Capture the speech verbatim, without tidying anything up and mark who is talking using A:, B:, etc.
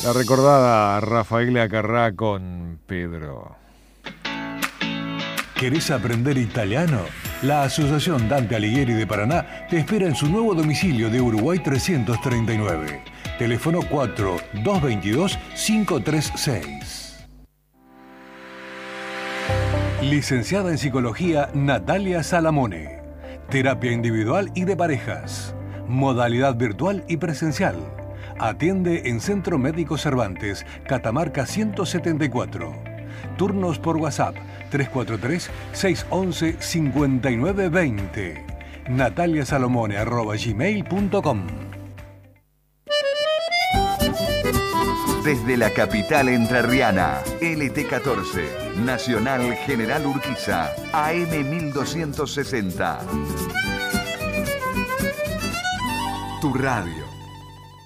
A: La recordada Rafaela Carrà con Pedro.
B: ¿Querés aprender italiano? La Asociación Dante Alighieri de Paraná te espera en su nuevo domicilio de Uruguay trescientos treinta y nueve. Teléfono cuatro dos veintidós cinco treinta y seis. Licenciada en Psicología Natalia Salamone. Terapia individual y de parejas. Modalidad virtual y presencial. Atiende en Centro Médico Cervantes, Catamarca ciento setenta y cuatro. Turnos por WhatsApp tres cuatro tres, seis once, cincuenta y nueve veinte. nataliasalomone arroba gmail punto com.
C: Desde la capital entrerriana, L T catorce, Nacional General Urquiza, A M mil doscientos sesenta. Tu radio.